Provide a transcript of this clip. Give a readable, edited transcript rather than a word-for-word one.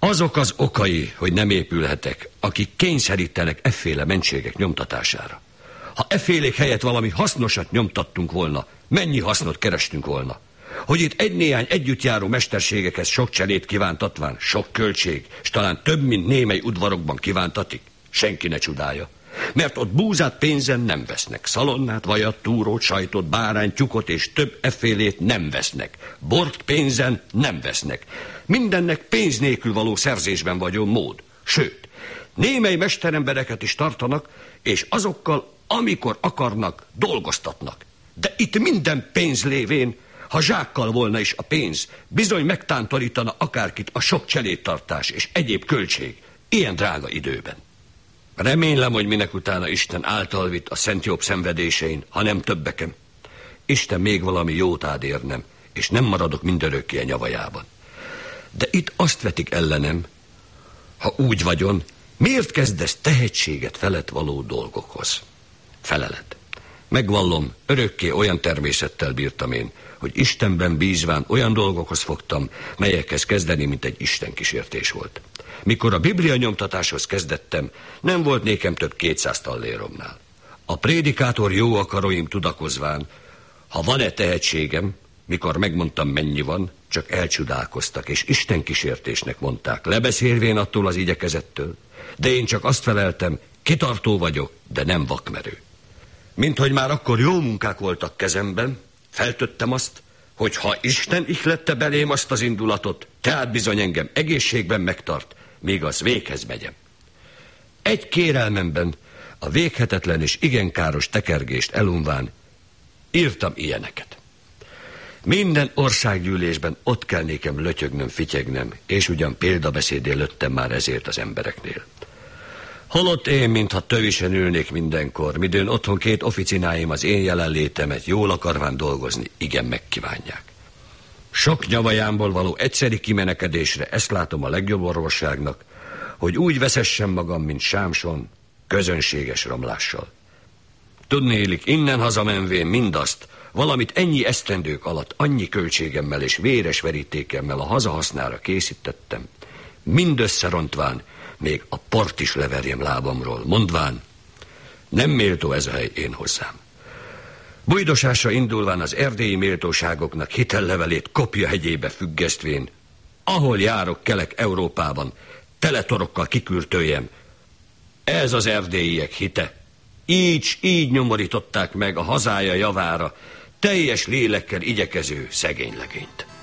Azok az okai, hogy nem épülhetek, akik kényszerítenek efféle mentségek nyomtatására. Ha effélék helyett valami hasznosat nyomtattunk volna, mennyi hasznot kerestünk volna? Hogy itt egy-néhány együttjáró mesterségekhez sok cselét kívántatván, sok költség, és talán több, mint némely udvarokban kívántatik, senki ne csodálja. Mert ott búzát pénzen nem vesznek, szalonnát, vajat, túrót, sajtot, bárányt, tyúkot és több effélét nem vesznek, bort pénzen nem vesznek. Mindennek pénz nélkül való szerzésben vagyó mód. Sőt, némely mesterembereket is tartanak, és azokkal, amikor akarnak, dolgoztatnak. De itt minden pénz lévén, ha zsákkal volna is a pénz, bizony megtántorítana akárkit a sok cselédtartás és egyéb költség, ilyen drága időben. Remélem, hogy minek utána Isten által vitt a Szent Jobb szenvedésein, ha nem többeken. Isten még valami jót ad érnem, és nem maradok mindörökké a nyavajában. De itt azt vetik ellenem, ha úgy vagyon, miért kezdesz tehetséget felett való dolgokhoz? Felelet. Megvallom, örökké olyan természettel bírtam én, hogy Istenben bízván olyan dolgokhoz fogtam, melyekhez kezdeni, mint egy Isten kísértés volt. Mikor a Biblia nyomtatáshoz kezdettem, nem volt nékem több 200 talléromnál. A prédikátor jó akaróim tudakozván, ha van-e tehetségem, mikor megmondtam, mennyi van, csak elcsodálkoztak, és Isten kísértésnek mondták, lebeszélvén attól az igyekezettől. De én csak azt feleltem, kitartó vagyok, de nem vakmerő. Minthogy már akkor jó munkák voltak kezemben, feltöttem azt, hogy ha Isten ihlette belém azt az indulatot, tehát bizony engem egészségben megtart, míg az véghez megyem. Egy kérelmemben a véghetetlen és igen káros tekergést elunván írtam ilyeneket. Minden országgyűlésben ott kell nékem lötyögnöm, fityegnem, és ugyan példabeszédé lőttem már ezért az embereknél. Holott én, mintha tövisen ülnék mindenkor, midőn otthon 2 oficináim az én jelenlétemet jól akarván dolgozni, igen megkívánják. Sok nyavajámból való egyszeri kimenekedésre ezt látom a legjobb orvosságnak, hogy úgy veszessem magam, mint Sámson, közönséges romlással. Tudnélik, innen hazamenvén mindazt, valamit ennyi esztendők alatt, annyi költségemmel és véres verítékemmel a hazahasznára készítettem, mindösszerontván, még a port is leverjem lábamról, mondván, nem méltó ez a hely én hozzám. Bujdosásra indulván az erdélyi méltóságoknak hitellevelét Kopja hegyébe függesztvén, ahol járok Kelet-Európában, teletorokkal kikürtöljem, ez az erdélyiek hite. Így nyomorították meg a hazája javára teljes lélekkel igyekező szegény legényt.